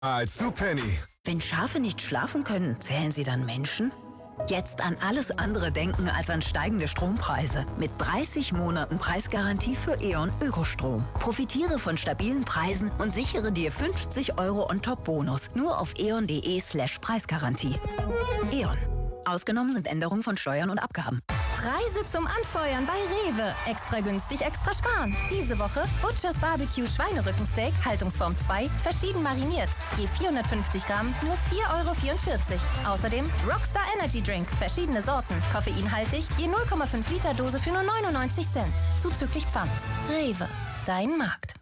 als zu Penny. Wenn Schafe nicht schlafen können, zählen sie dann Menschen? Jetzt an alles andere denken als an steigende Strompreise. Mit 30 Monaten Preisgarantie für E.ON Ökostrom. Profitiere von stabilen Preisen und sichere dir 50 € On-Top-Bonus. Nur auf eon.de/Preisgarantie. E.ON. Ausgenommen sind Änderungen von Steuern und Abgaben. Preise zum Anfeuern bei Rewe. Extra günstig, extra sparen. Diese Woche Butchers Barbecue Schweinerückensteak, Haltungsform 2, verschieden mariniert. Je 450 Gramm, nur 4,44 €. Außerdem Rockstar Energy Drink, verschiedene Sorten. Koffeinhaltig, je 0,5 Liter Dose für nur 99 Cent. Zuzüglich Pfand. Rewe, dein Markt.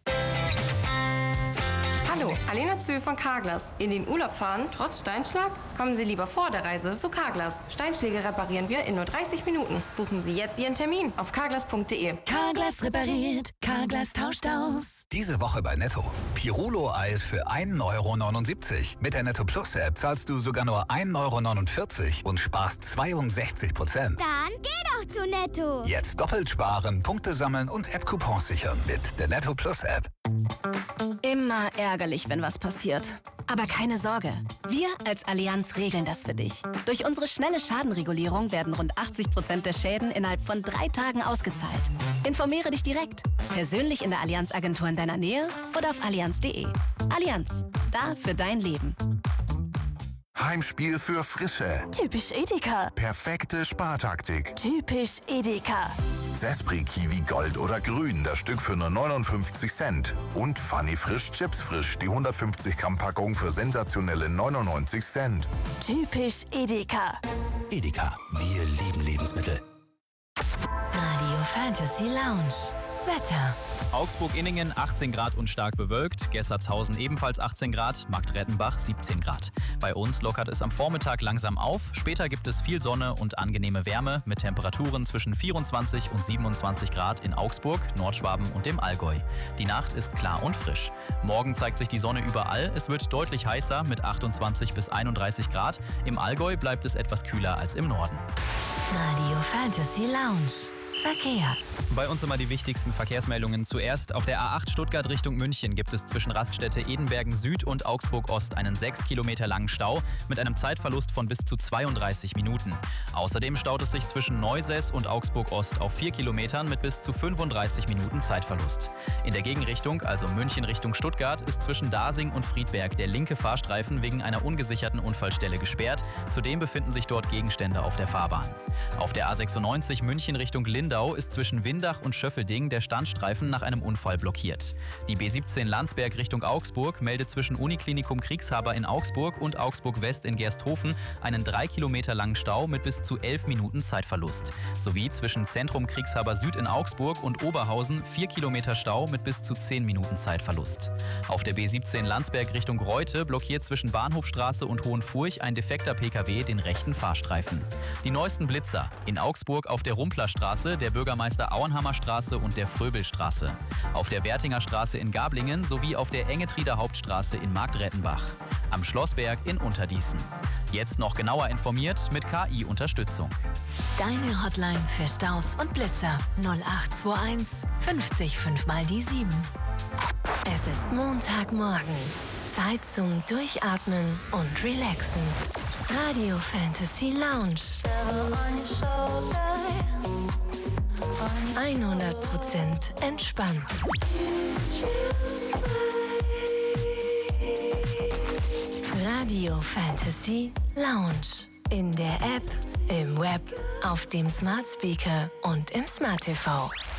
Hallo, Alena Zö von Carglass. In den Urlaub fahren, trotz Steinschlag? Kommen Sie lieber vor der Reise zu Carglass. Steinschläge reparieren wir in nur 30 Minuten. Buchen Sie jetzt Ihren Termin auf carglass.de. Carglass repariert, Carglass tauscht aus. Diese Woche bei Netto. Pirolo-Eis für 1,79 €. Mit der Netto Plus App zahlst du sogar nur 1,49 € und sparst 62%. Dann geh doch zu Netto. Jetzt doppelt sparen, Punkte sammeln und App-Coupons sichern mit der Netto Plus App. Immer ärgerlich, wenn was passiert. Aber keine Sorge, wir als Allianz regeln das für dich. Durch unsere schnelle Schadenregulierung werden rund 80% der Schäden innerhalb von 3 Tagen ausgezahlt. Informiere dich direkt, persönlich in der Allianz-Agentur in deiner Nähe oder auf allianz.de. Allianz, da für dein Leben. Heimspiel für Frische. Typisch Edeka. Perfekte Spartaktik. Typisch Edeka. Zespri Kiwi Gold oder Grün, das Stück für nur 59 Cent. Und Funny Frisch Chips Frisch, die 150 Gramm Packung für sensationelle 99 Cent. Typisch Edeka. Edeka, wir lieben Lebensmittel. Radio Fantasy Lounge. Wetter. Augsburg-Inningen 18 Grad und stark bewölkt, Gessertshausen ebenfalls 18 Grad, Marktreddenbach 17 Grad. Bei uns lockert es am Vormittag langsam auf, später gibt es viel Sonne und angenehme Wärme mit Temperaturen zwischen 24 und 27 Grad in Augsburg, Nordschwaben und dem Allgäu. Die Nacht ist klar und frisch. Morgen zeigt sich die Sonne überall, es wird deutlich heißer mit 28 bis 31 Grad. Im Allgäu bleibt es etwas kühler als im Norden. Radio Fantasy Lounge. Verkehr. Bei uns immer die wichtigsten Verkehrsmeldungen. Zuerst auf der A8 Stuttgart Richtung München gibt es zwischen Raststätte Edenbergen Süd und Augsburg Ost einen 6 Kilometer langen Stau mit einem Zeitverlust von bis zu 32 Minuten. Außerdem staut es sich zwischen Neusäß und Augsburg Ost auf 4 Kilometern mit bis zu 35 Minuten Zeitverlust. In der Gegenrichtung, also München Richtung Stuttgart, ist zwischen Dasing und Friedberg der linke Fahrstreifen wegen einer ungesicherten Unfallstelle gesperrt. Zudem befinden sich dort Gegenstände auf der Fahrbahn. Auf der A96 München Richtung Lindau ist zwischen Windach und Schöffelding der Standstreifen nach einem Unfall blockiert. Die B17 Landsberg Richtung Augsburg meldet zwischen Uniklinikum Kriegshaber in Augsburg und Augsburg West in Gersthofen einen 3 Kilometer langen Stau mit bis zu 11 Minuten Zeitverlust. Sowie zwischen Zentrum Kriegshaber Süd in Augsburg und Oberhausen 4 Kilometer Stau mit bis zu 10 Minuten Zeitverlust. Auf der B17 Landsberg Richtung Reute blockiert zwischen Bahnhofstraße und Hohenfurch ein defekter PKW den rechten Fahrstreifen. Die neuesten Blitzer in Augsburg auf der Rumplerstraße, der Bürgermeister Auenhammer Straße und der Fröbelstraße. Auf der Wertinger Straße in Gablingen sowie auf der Engetrieder Hauptstraße in Marktreddenbach. Am Schlossberg in Unterdießen. Jetzt noch genauer informiert mit KI-Unterstützung. Deine Hotline für Staus und Blitzer 0821 50 5 mal die 7. Es ist Montagmorgen. Zeit zum Durchatmen und Relaxen. Radio Fantasy Lounge. 100% entspannt. Radio Fantasy Lounge. In der App, im Web, auf dem Smart Speaker und im Smart TV.